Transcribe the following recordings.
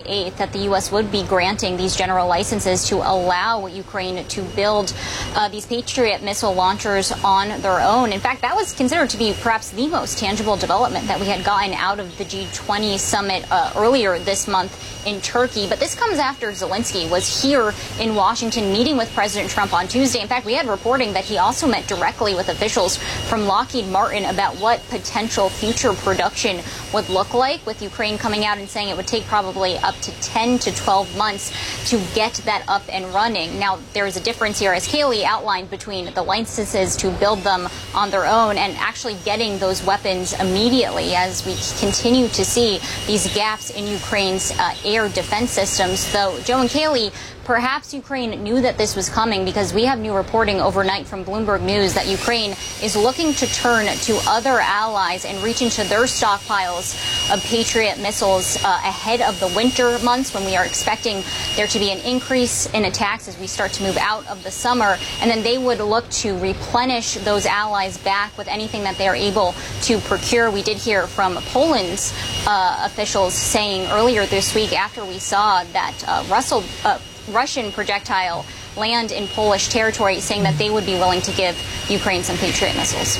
8th that the U.S. would be granting these general licenses to allow Ukraine to build these Patriot missile launchers on their own. In fact, that was considered to be perhaps the most tangible development that we had gotten out of the G20 summit earlier this month in Turkey. But this comes after Zelensky was here in Washington meeting with President Trump on Tuesday. In fact, we had reporting that he also met directly with officials from Lockheed Martin about what potential future production would look like, with Ukraine coming out and saying it would take probably up to 10 to 12 months to get that up and running. Now, there is a difference here, as Kayleigh outlined, between the licenses to build them on their own and actually getting those weapons immediately, as we continue to see these gaps in Ukraine's air defense systems. Though, Joe and Kayleigh, perhaps Ukraine knew that this was coming, because we have new reporting overnight from Bloomberg News that Ukraine is looking to turn to other allies and reach into their stockpiles of Patriot missiles ahead of the winter months, when we are expecting there to be an increase in attacks as we start to move out of the summer. And then they would look to replenish those allies back with anything that they are able to procure. We did hear from Poland's officials saying earlier this week, after we saw that Russian projectile land in Polish territory, saying that they would be willing to give Ukraine some Patriot missiles.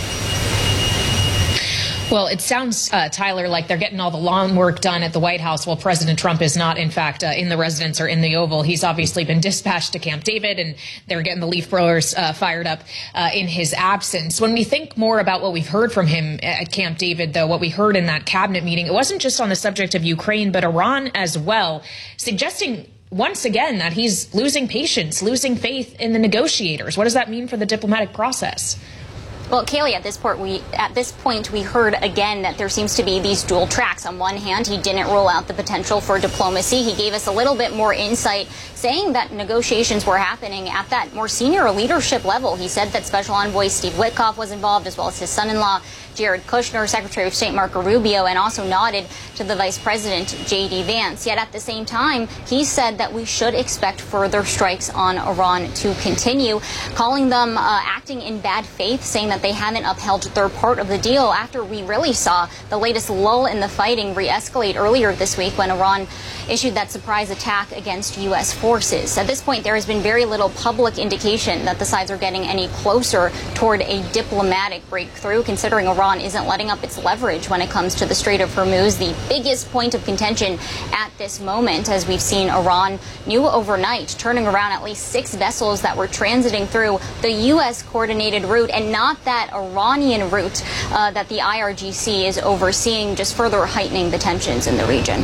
Well, it sounds, Tyler, like they're getting all the lawn work done at the White House while President Trump is not, in fact, in the residence or in the Oval. He's obviously been dispatched to Camp David, and they're getting the leaf blowers fired up in his absence. When we think more about what we've heard from him at Camp David, though, what we heard in that cabinet meeting, it wasn't just on the subject of Ukraine, but Iran as well, suggesting once again that he's losing patience, losing faith in the negotiators. What does that mean for the diplomatic process? Well, Kayleigh, at this point, we heard again that there seems to be these dual tracks. On one hand, he didn't rule out the potential for diplomacy. He gave us a little bit more insight, saying that negotiations were happening at that more senior leadership level. He said that Special Envoy Steve Witkoff was involved, as well as his son-in-law, Jared Kushner, Secretary of State Marco Rubio, and also nodded to the Vice President, J.D. Vance. Yet at the same time, he said that we should expect further strikes on Iran to continue, calling them acting in bad faith, saying that they haven't upheld their part of the deal after we really saw the latest lull in the fighting re-escalate earlier this week when Iran issued that surprise attack against U.S. forces. At this point, there has been very little public indication that the sides are getting any closer toward a diplomatic breakthrough, considering Iran isn't letting up its leverage when it comes to the Strait of Hormuz, the biggest point of contention at this moment, as we've seen Iran knew overnight turning around at least 6 vessels that were transiting through the U.S. coordinated route, and not that Iranian route that the IRGC is overseeing, just further heightening the tensions in the region.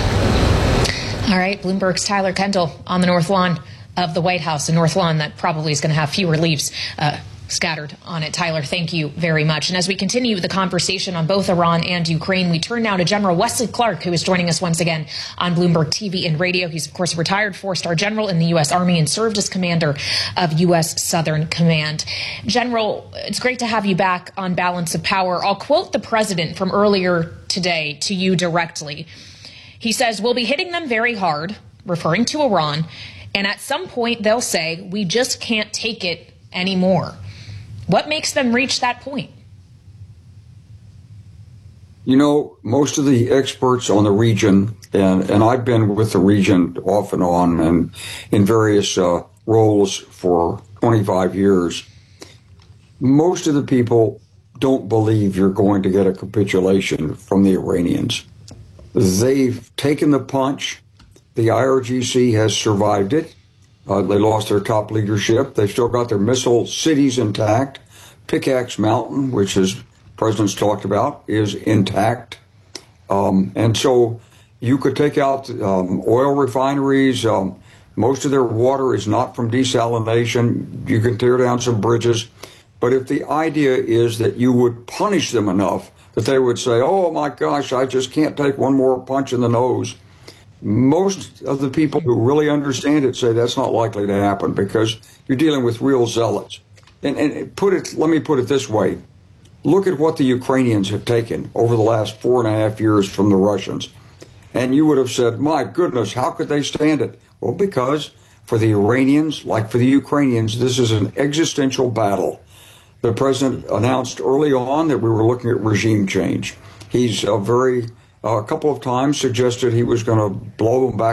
All right, Bloomberg's Tyler Kendall on the North Lawn of the White House, a North Lawn that probably is going to have fewer leaves scattered on it. Tyler, thank you very much. And as we continue the conversation on both Iran and Ukraine, we turn now to General Wesley Clark, who is joining us once again on Bloomberg TV and radio. He's, of course, a retired 4-star general in the U.S. Army and served as commander of U.S. Southern Command. General, it's great to have you back on Balance of Power. I'll quote the president from earlier today to you directly. He says, "We'll be hitting them very hard," referring to Iran, "and at some point they'll say, we just can't take it anymore." What makes them reach that point? You know, most of the experts on the region, and I've been with the region off and on and in various roles for 25 years, most of the people don't believe you're going to get a capitulation from the Iranians. They've taken the punch. The IRGC has survived it. They lost their top leadership. They've still got their missile cities intact. Pickaxe Mountain, which the president's talked about, is intact. And so you could take out oil refineries. Most of their water is not from desalination. You can tear down some bridges. But if the idea is that you would punish them enough that they would say, oh, my gosh, I just can't take one more punch in the nose, most of the people who really understand it say that's not likely to happen, because you're dealing with real zealots. And let me put it this way. Look at what the Ukrainians have taken over the last 4.5 years from the Russians. And you would have said, my goodness, how could they stand it? Well, because for the Iranians, like for the Ukrainians, this is an existential battle. The president announced early on that we were looking at regime change. He's a couple of times suggested he was going to blow them back